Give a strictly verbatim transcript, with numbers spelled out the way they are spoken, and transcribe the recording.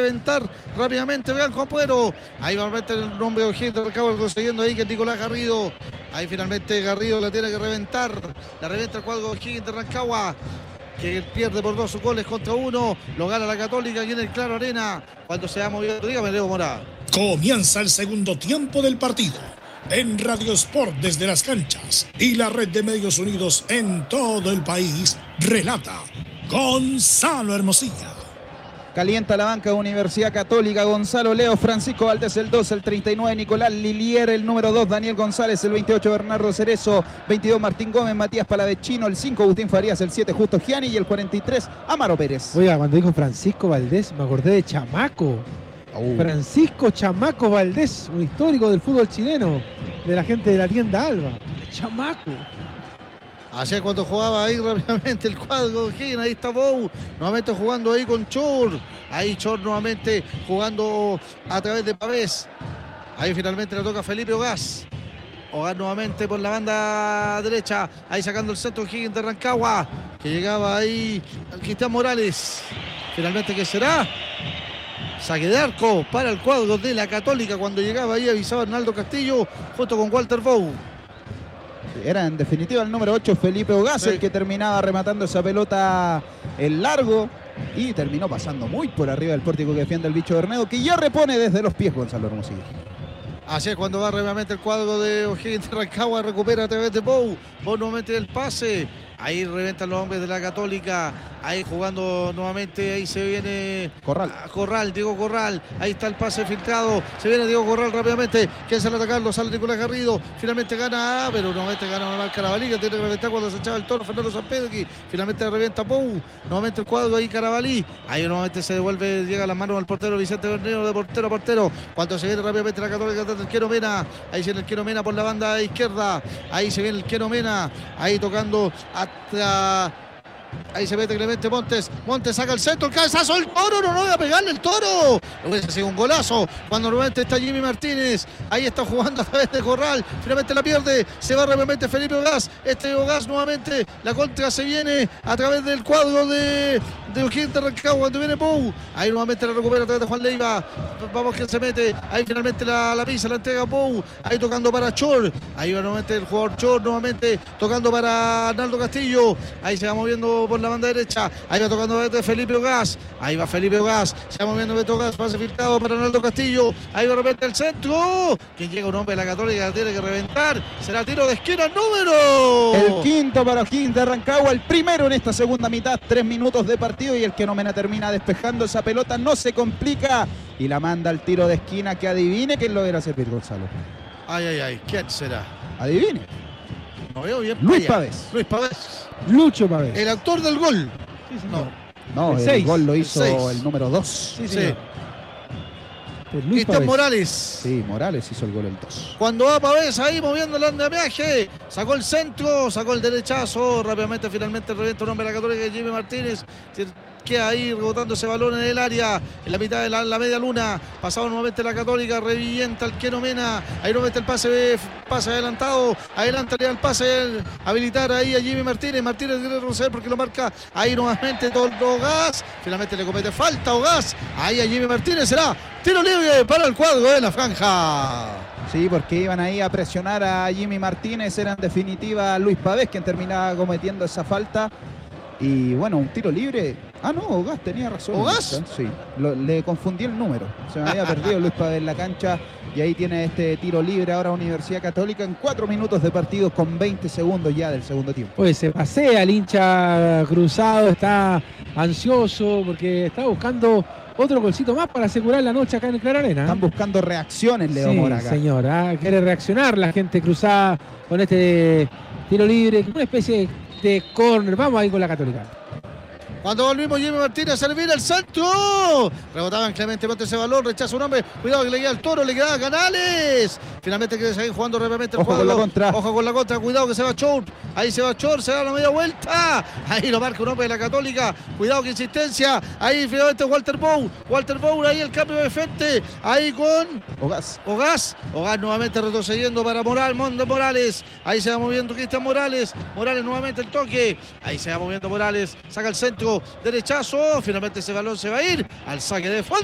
reventar rápidamente Blanco Ampuero. Ahí va a meter el nombre de O'Higgins de Rancagua, consiguiendo ahí que Nicolás Garrido. Ahí finalmente Garrido la tiene que reventar. La reventa el cuadro de O'Higgins de Rancagua, que pierde por dos goles contra uno. Lo gana la Católica aquí en el Claro Arena. Cuando se va moviendo, dígame, Leo Mora. Comienza el segundo tiempo del partido en Radio Sport desde las canchas y la red de medios unidos en todo el país. Relata Gonzalo Hermosilla. Calienta la banca de Universidad Católica. Gonzalo Leo, Francisco Valdés el dos, el treinta y nueve Nicolás Lilier, el número dos Daniel González, el veintiocho Bernardo Cerezo, veintidós Martín Gómez, Matías Palavecino, el cinco Agustín Farías, el siete Justo Gianni y el cuarenta y tres Amaro Pérez. Oiga, cuando dijo Francisco Valdés me acordé de Chamaco. Uh. Francisco Chamaco Valdés, un histórico del fútbol chileno, de la gente de la tienda Alba. Chamaco. Ayer cuando jugaba ahí rápidamente el cuadro de O'Higgins, ahí está Bou, nuevamente jugando ahí con Chor, ahí Chor nuevamente jugando a través de Pavés, ahí finalmente le toca a Felipe Ogás, Ogás nuevamente por la banda derecha, ahí sacando el centro O'Higgins de Rancagua, que llegaba ahí Cristian Morales, finalmente ¿qué será? Saque de arco para el cuadro de la Católica, cuando llegaba ahí avisaba Arnaldo Castillo junto con Walter Bou. Era en definitiva el número ocho Felipe Ogás, sí, el que terminaba rematando esa pelota en largo y terminó pasando muy por arriba del pórtico que defiende el Bicho Bernedo, que ya repone desde los pies Gonzalo Hermosillo. Así es cuando va nuevamente el cuadro de O'Higgins de Rancagua, recupera a través de Bou, Bou nuevamente el pase, ahí reventan los hombres de la Católica, ahí jugando nuevamente, ahí se viene Corral, Corral, Diego Corral, ahí está el pase filtrado, se viene Diego Corral rápidamente, que sale a atacarlo, sale Nicolás Garrido, finalmente gana, pero nuevamente gana Manuel Carabalí, que tiene que reventar cuando se echaba el toro Fernando Sampedri, finalmente revienta Bou, nuevamente el cuadro ahí Carabalí, ahí nuevamente se devuelve, llega a las manos al portero Vicente Bernedo, de portero a portero, cuando se viene rápidamente la Católica, el Quero Mena, ahí se viene el Quero Mena por la banda izquierda, ahí se viene el Quero Mena, ahí tocando hasta... Ahí se mete Clemente Montes. Montes saca el centro, el cabezazo, el Toro, no, no voy a pegarle el Toro. Hubiese sido un golazo. Cuando nuevamente está Jimmy Martínez. Ahí está jugando a través de Corral. Finalmente la pierde. Se va rápidamente Felipe Ogás. Este Ogás nuevamente. La contra se viene a través del cuadro de, de O'Higgins de Rancagua. Cuando viene Bou. Ahí nuevamente la recupera a través de Juan Leiva. Vamos que se mete. Ahí finalmente la, la pisa, la entrega Bou. Ahí tocando para Chor. Ahí va nuevamente el jugador Chor. Nuevamente tocando para Arnaldo Castillo. Ahí se va moviendo por la banda derecha, ahí va tocando desde Felipe Ogás, ahí va Felipe Ogás, se va moviendo Beto Ogás, pase filtrado para Arnaldo Castillo, ahí va de repente el centro, quien llega un hombre de la Católica, tiene que reventar, será tiro de esquina número. El quinto para O'Higgins de Rancagua, el primero en esta segunda mitad, tres minutos de partido y el que Nomena termina despejando esa pelota, no se complica y la manda al tiro de esquina, que adivine quién lo irá a servir Gonzalo. Ay, ay, ay, ¿quién será? Adivine. No veo bien. Luis Pavés. Luis Pavés. Lucho Pavés. El autor del gol. Sí, sí, no. No, el, el seis. gol lo hizo el, el número dos. Sí, sí. sí. Cristian Morales. Sí, Morales hizo el gol el dos. Cuando va Pavés ahí moviendo el andamiaje, sacó el centro, sacó el derechazo, rápidamente finalmente revienta un hombre de la Católica, Jimmy Martínez, queda ahí rebotando ese balón en el área, en la mitad de la, la media luna, pasado nuevamente la Católica, revienta el Queno Mena, ahí nuevamente el pase, pase adelantado, adelantaría el pase, habilitar ahí a Jimmy Martínez, Martínez quiere retroceder porque lo marca ahí nuevamente todo Ogás, finalmente le comete falta a Ogás, ahí a Jimmy Martínez, será tiro libre para el cuadro de la franja. Sí, porque iban ahí a presionar a Jimmy Martínez, era en definitiva Luis Pavés quien terminaba cometiendo esa falta. Y bueno, un tiro libre. Ah, no, Ogás tenía razón. ¿Ogás? Sí, lo, le confundí el número. Se me había perdido Luis Pavés en la cancha. Y ahí tiene este tiro libre ahora Universidad Católica en cuatro minutos de partido con veinte segundos ya del segundo tiempo. Pues se pasea el hincha cruzado, está ansioso porque está buscando otro golcito más para asegurar la noche acá en el Claro Arena. Están buscando reacciones, Leo sí, Mora acá. Señor, ¿eh? Quiere reaccionar la gente cruzada con este tiro libre, una especie de córner. Vamos ahí con la Católica. Cuando volvimos, Jimmy Martínez a servir el centro. Rebotaban Clemente Montes ese balón, rechaza un hombre. Cuidado que le queda el Toro, le queda Canales. Finalmente quiere seguir jugando rápidamente el Ojo jugador. con la contra. Ojo con la contra, cuidado que se va Chor. Ahí se va Chor, se da la media vuelta. Ahí lo marca un hombre de la Católica. Cuidado que insistencia. Ahí finalmente Walter Bou. Walter Bou, ahí el cambio de frente. Ahí con Ogás. Ogás. Ogás nuevamente retrocediendo para Moral, Monde Morales. Ahí se va moviendo Cristian Morales. Morales nuevamente el toque. Ahí se va moviendo Morales. Saca el centro. Derechazo, finalmente ese balón se va a ir al saque de falta.